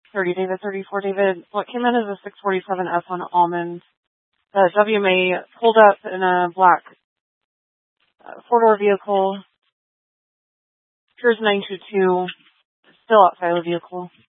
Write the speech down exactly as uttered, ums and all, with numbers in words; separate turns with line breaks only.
thirty David, thirty-four David. What came in as a six forty-seven F on Almond. Uh, W M A pulled up in a black uh, four-door vehicle. Here's nine two two, still outside of the vehicle.